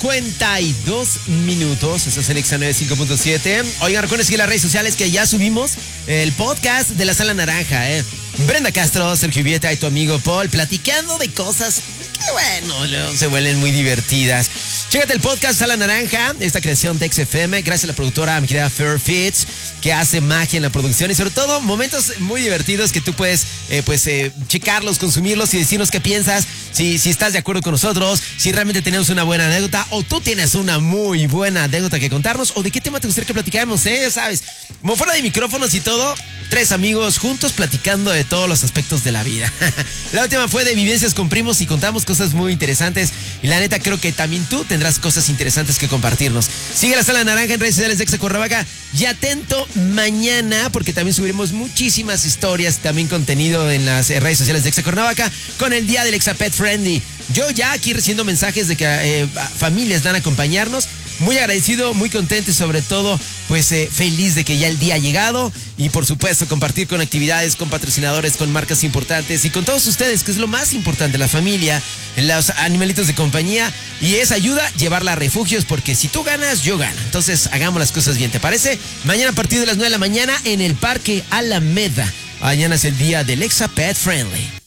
52 minutos. Esto es el Exa 95.7. Oigan, recuerden seguir las redes sociales que ya subimos el podcast de la Sala Naranja, Brenda Castro, Sergio Vieta y tu amigo Paul platicando de cosas que, bueno, luego se vuelven muy divertidas. Chécate el podcast Sala Naranja, esta creación de XFM, gracias a la productora mi querida Fair Fits, que hace magia en la producción y sobre todo momentos muy divertidos que tú puedes checarlos, consumirlos y decirnos qué piensas, si estás de acuerdo con nosotros, si realmente tenemos una buena anécdota o tú tienes una muy buena anécdota que contarnos o de qué tema te gustaría que platicáramos, ¿sabes? Como fuera de micrófonos y todo, 3 amigos juntos platicando de todos los aspectos de la vida. La última fue de vivencias con primos y contamos cosas muy interesantes y la neta creo que también tú tendrás cosas interesantes que compartirnos. Sigue la Sala Naranja en redes sociales de Exa Cuernavaca y atento mañana porque también subiremos muchísimas historias, también contenido en las redes sociales de Exa Cuernavaca con el día del Exa Pet Friendly. Yo ya aquí recibiendo mensajes de que familias van a acompañarnos. Muy agradecido, muy contento y sobre todo, feliz de que ya el día ha llegado y por supuesto compartir con actividades, con patrocinadores, con marcas importantes y con todos ustedes, que es lo más importante, la familia, los animalitos de compañía y esa ayuda, llevarla a refugios porque si tú ganas, yo gano. Entonces hagamos las cosas bien, ¿te parece? Mañana a partir de las 9 de la mañana en el Parque Alameda. Mañana es el día del Exa Pet Friendly.